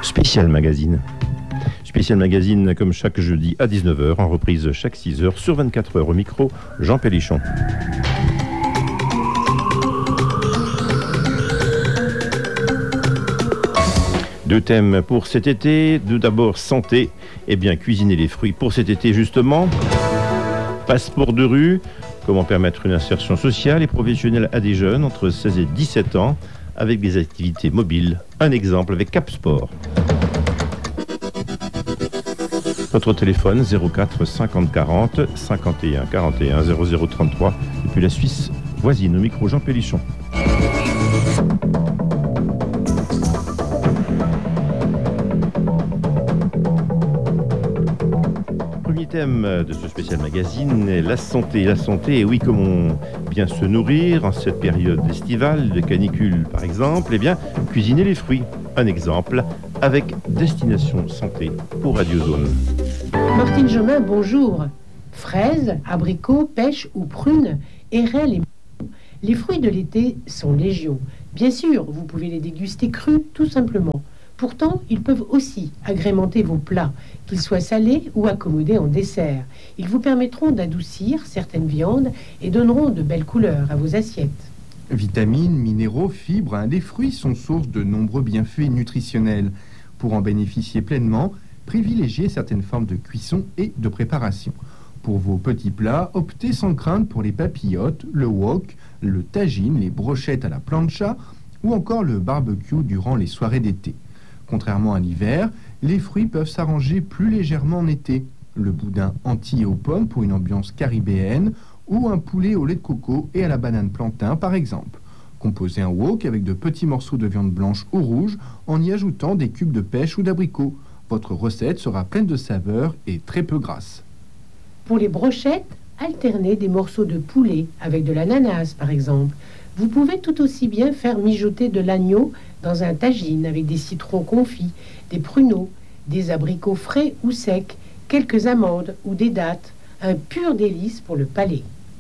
Spécial Magazine. Spécial Magazine comme chaque jeudi à 19h, en reprise chaque 6h sur 24h au micro, Jean Pélichon. Deux thèmes pour cet été. Tout d'abord, santé. Eh bien, cuisiner les fruits pour cet été, justement. Passeport de rue. Comment permettre une insertion sociale et professionnelle à des jeunes entre 16 et 17 ans avec des activités mobiles. Un exemple avec Cap Sport. Notre téléphone 04 50 40 51 41 00 33 depuis la Suisse voisine au micro Jean Pélichon. Premier thème de ce spécial magazine est la santé. La santé, et oui, comment bien se nourrir en cette période estivale, de canicule par exemple, eh bien, cuisiner les fruits. Un exemple avec Destination Santé pour Radiozone. Martine Jomain, bonjour. Fraises, abricots, pêches ou prunes, érelles et melons. Les fruits de l'été sont légion. Bien sûr, vous pouvez les déguster crus, tout simplement. Pourtant, ils peuvent aussi agrémenter vos plats, qu'ils soient salés ou accommodés en dessert. Ils vous permettront d'adoucir certaines viandes et donneront de belles couleurs à vos assiettes. Vitamines, minéraux, fibres, les fruits sont source de nombreux bienfaits nutritionnels. Pour en bénéficier pleinement, privilégiez certaines formes de cuisson et de préparation. Pour vos petits plats, optez sans crainte pour les papillotes, le wok, le tagine, les brochettes à la plancha ou encore le barbecue durant les soirées d'été. Contrairement à l'hiver, les fruits peuvent s'arranger plus légèrement en été. Le boudin entier aux pommes pour une ambiance caribéenne ou un poulet au lait de coco et à la banane plantain par exemple. Composez un wok avec de petits morceaux de viande blanche ou rouge en y ajoutant des cubes de pêche ou d'abricots. Votre recette sera pleine de saveurs et très peu grasse. Pour les brochettes, alternez des morceaux de poulet avec de l'ananas par exemple. Vous pouvez tout aussi bien faire mijoter de l'agneau dans un tagine avec des citrons confits, des pruneaux, des abricots frais ou secs, quelques amandes ou des dattes. Un pur délice pour le palais.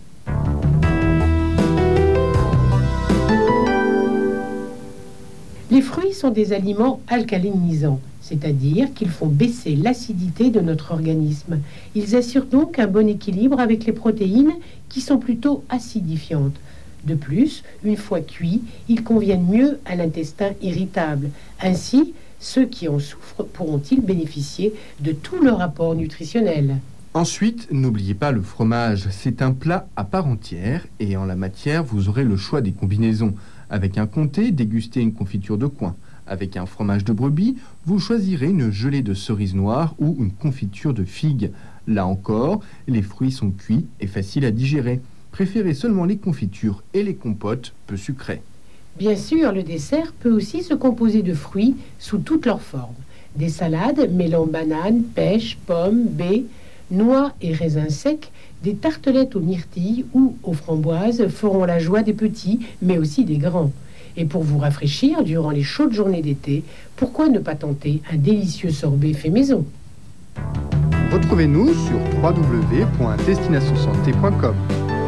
Les fruits sont des aliments alcalinisants, c'est-à-dire qu'ils font baisser l'acidité de notre organisme. Ils assurent donc un bon équilibre avec les protéines qui sont plutôt acidifiantes. De plus, une fois cuits, ils conviennent mieux à l'intestin irritable. Ainsi, ceux qui en souffrent pourront-ils bénéficier de tout leur apport nutritionnel. Ensuite, n'oubliez pas le fromage. C'est un plat à part entière et en la matière, vous aurez le choix des combinaisons. Avec un comté, dégustez une confiture de coin. Avec un fromage de brebis, vous choisirez une gelée de cerises noires ou une confiture de figues. Là encore, les fruits sont cuits et faciles à digérer. Préférez seulement les confitures et les compotes peu sucrées. Bien sûr, le dessert peut aussi se composer de fruits sous toutes leurs formes. Des salades mêlant bananes, pêches, pommes, baies, noix et raisins secs, des tartelettes aux myrtilles ou aux framboises feront la joie des petits, mais aussi des grands. Et pour vous rafraîchir durant les chaudes journées d'été, pourquoi ne pas tenter un délicieux sorbet fait maison ? Retrouvez-nous sur www.destinationsanté.com.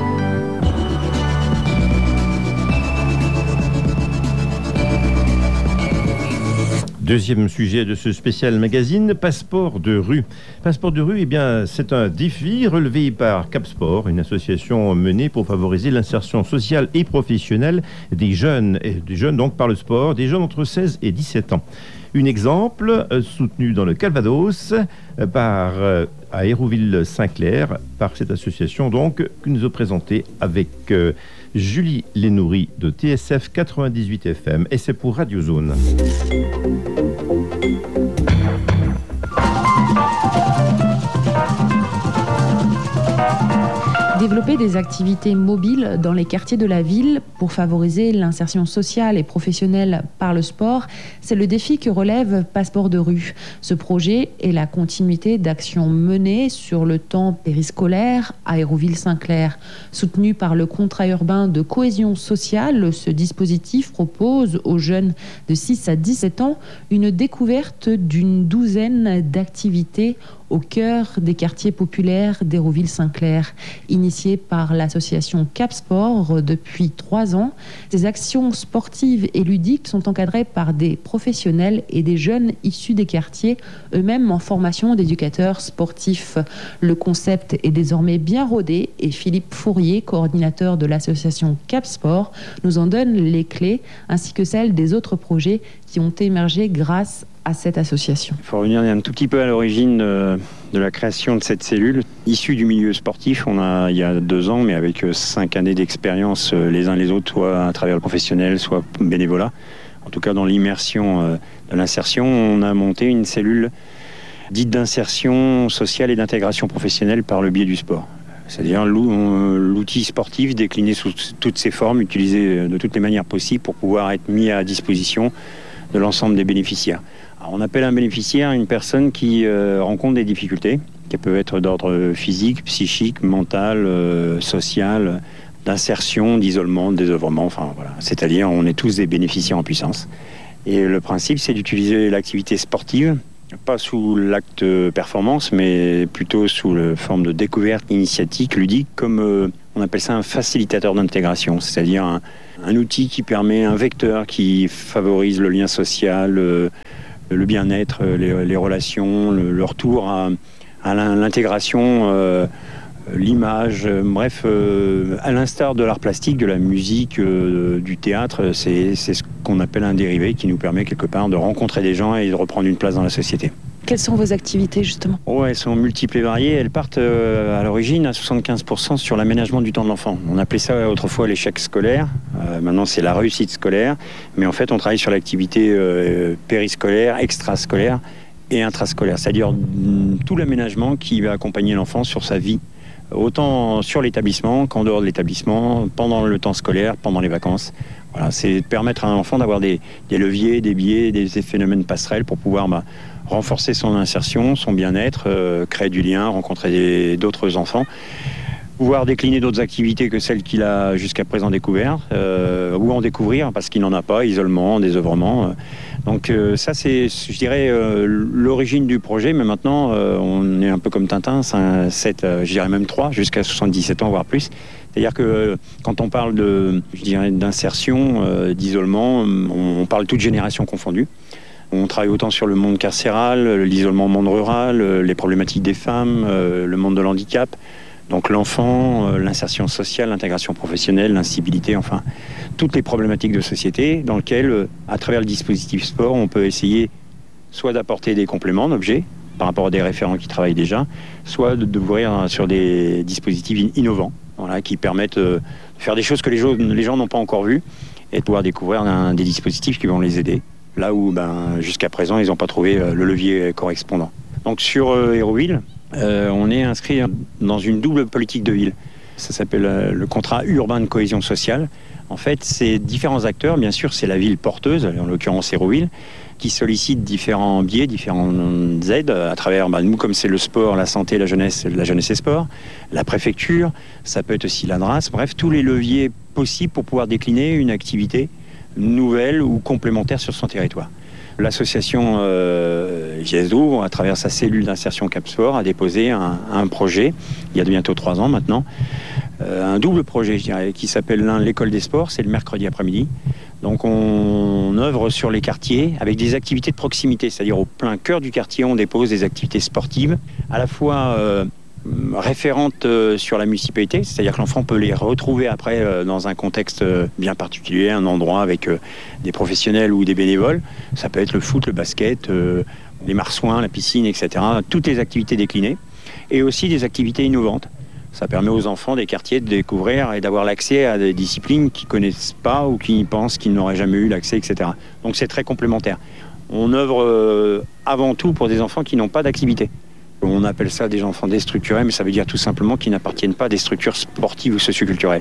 Deuxième sujet de ce spécial magazine, passeport de rue. Passeport de rue, eh bien, c'est un défi relevé par Cap Sport, une association menée pour favoriser l'insertion sociale et professionnelle des jeunes donc par le sport, des jeunes entre 16 et 17 ans. Un exemple soutenu dans le Calvados par à Hérouville-Saint-Clair par cette association donc que nous a présenté avec Julie Lénoury de TSF 98 FM et c'est pour Radiozone. Développer des activités mobiles dans les quartiers de la ville pour favoriser l'insertion sociale et professionnelle par le sport, c'est le défi que relève Passeport de rue. Ce projet est la continuité d'actions menées sur le temps périscolaire à Hérouville-Saint-Clair. Soutenu par le contrat urbain de cohésion sociale, ce dispositif propose aux jeunes de 6 à 17 ans une découverte d'une douzaine d'activités au cœur des quartiers populaires d'Hérouville-Saint-Clair. Initiée par l'association Cap Sport depuis 3 ans, ces actions sportives et ludiques sont encadrées par des professionnels et des jeunes issus des quartiers, eux-mêmes en formation d'éducateurs sportifs. Le concept est désormais bien rodé et Philippe Fourier, coordinateur de l'association Cap Sport, nous en donne les clés ainsi que celles des autres projets qui ont émergé grâce à cette association. Il faut revenir un tout petit peu à l'origine de la création de cette cellule. Issue du milieu sportif, il y a 2 ans, mais avec 5 années d'expérience les uns les autres, soit à travers le professionnel, soit bénévolat. En tout cas, dans l'immersion de l'insertion, on a monté une cellule dite d'insertion sociale et d'intégration professionnelle par le biais du sport. C'est-à-dire l'outil sportif décliné sous toutes ses formes, utilisé de toutes les manières possibles pour pouvoir être mis à disposition de l'ensemble des bénéficiaires. Alors, on appelle un bénéficiaire une personne qui rencontre des difficultés, qui peuvent être d'ordre physique, psychique, mental, social, d'insertion, d'isolement, de désœuvrement, enfin voilà. C'est-à-dire on est tous des bénéficiaires en puissance. Et le principe, c'est d'utiliser l'activité sportive, pas sous l'acte performance, mais plutôt sous la forme de découverte initiatique, ludique, comme on appelle ça un facilitateur d'intégration, c'est-à-dire un outil qui permet, un vecteur qui favorise le lien social, le bien-être, les relations, le retour à l'intégration, l'image, bref, à l'instar de l'art plastique, de la musique, du théâtre, c'est ce qu'on appelle un dérivé qui nous permet quelque part de rencontrer des gens et de reprendre une place dans la société. Quelles sont vos activités justement ? Elles sont multiples et variées. Elles partent à l'origine à 75% sur l'aménagement du temps de l'enfant. On appelait ça autrefois l'échec scolaire. Maintenant, c'est la réussite scolaire. Mais en fait, on travaille sur l'activité périscolaire, extrascolaire et intrascolaire. C'est-à-dire tout l'aménagement qui va accompagner l'enfant sur sa vie. Autant sur l'établissement qu'en dehors de l'établissement, pendant le temps scolaire, pendant les vacances. Voilà, c'est de permettre à un enfant d'avoir des leviers, des biais, des phénomènes passerelles pour pouvoir renforcer son insertion, son bien-être, créer du lien, rencontrer d'autres enfants, pouvoir décliner d'autres activités que celles qu'il a jusqu'à présent découvertes, ou en découvrir parce qu'il n'en a pas, isolement, désœuvrement. Donc ça, c'est, je dirais, l'origine du projet, mais maintenant, on est un peu comme Tintin, 7, je dirais même 3, jusqu'à 77 ans, voire plus. C'est-à-dire que quand on parle d'insertion, d'isolement, on parle toute génération confondue. On travaille autant sur le monde carcéral, l'isolement au monde rural, les problématiques des femmes, le monde de l'handicap. Donc l'enfant, l'insertion sociale, l'intégration professionnelle, l'incivilité, enfin, toutes les problématiques de société dans lesquelles, à travers le dispositif sport, on peut essayer soit d'apporter des compléments d'objets par rapport à des référents qui travaillent déjà, soit d'ouvrir sur des dispositifs innovants, voilà, qui permettent de faire des choses que les gens n'ont pas encore vues et de pouvoir découvrir des dispositifs qui vont les aider, là où jusqu'à présent, ils n'ont pas trouvé le levier correspondant. Donc sur Hérouville, on est inscrit dans une double politique de ville. Ça s'appelle le contrat urbain de cohésion sociale. En fait, c'est différents acteurs. Bien sûr, c'est la ville porteuse, en l'occurrence Hérouville, qui sollicite différents biais, différentes aides à travers, nous, comme c'est le sport, la santé, la jeunesse et sport, la préfecture, ça peut être aussi l'ADRAS, bref, tous les leviers possibles pour pouvoir décliner une activité nouvelle ou complémentaire sur son territoire. L'association GSO, à travers sa cellule d'insertion Cap Sport, a déposé un projet, il y a bientôt 3 ans maintenant, un double projet, je dirais, qui s'appelle l'école des sports, c'est le mercredi après-midi. Donc on œuvre sur les quartiers avec des activités de proximité, c'est-à-dire au plein cœur du quartier, on dépose des activités sportives, à la fois référentes sur la municipalité, c'est-à-dire que l'enfant peut les retrouver après dans un contexte bien particulier, un endroit avec des professionnels ou des bénévoles. Ça peut être le foot, le basket, les marsouins, la piscine, etc. Toutes les activités déclinées. Et aussi des activités innovantes. Ça permet aux enfants des quartiers de découvrir et d'avoir l'accès à des disciplines qu'ils ne connaissent pas ou qui pensent qu'ils n'auraient jamais eu l'accès, etc. Donc c'est très complémentaire. On œuvre avant tout pour des enfants qui n'ont pas d'activité. On appelle ça des enfants déstructurés, mais ça veut dire tout simplement qu'ils n'appartiennent pas à des structures sportives ou socioculturelles.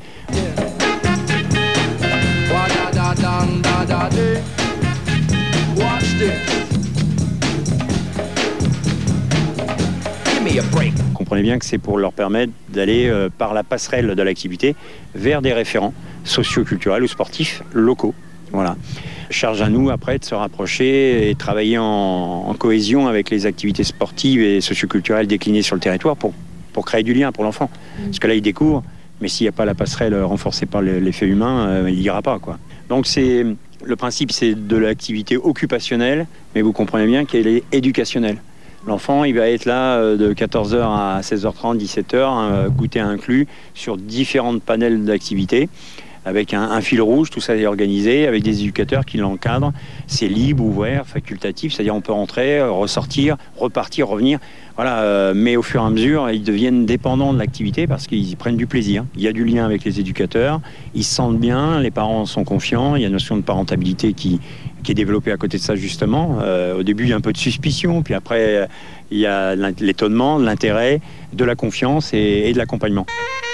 Comprenez bien que c'est pour leur permettre d'aller par la passerelle de l'activité vers des référents socioculturels ou sportifs locaux. Voilà. Charge à nous après de se rapprocher et de travailler en cohésion avec les activités sportives et socioculturelles déclinées sur le territoire pour créer du lien pour l'enfant. Parce que là, il découvre, mais s'il n'y a pas la passerelle renforcée par l'effet humain, il n'ira pas, quoi. Donc le principe, c'est de l'activité occupationnelle, mais vous comprenez bien qu'elle est éducationnelle. L'enfant, il va être là de 14h à 16h30, 17h, goûter inclus, sur différentes panels d'activités, avec un fil rouge, tout ça est organisé, avec des éducateurs qui l'encadrent. C'est libre, ouvert, facultatif, c'est-à-dire on peut rentrer, ressortir, repartir, revenir. Voilà, mais au fur et à mesure, ils deviennent dépendants de l'activité parce qu'ils prennent du plaisir. Il y a du lien avec les éducateurs, ils se sentent bien, les parents sont confiants, il y a une notion de parentabilité qui est développée à côté de ça justement. Au début, il y a un peu de suspicion, puis après, il y a l'étonnement, l'intérêt, de la confiance et de l'accompagnement.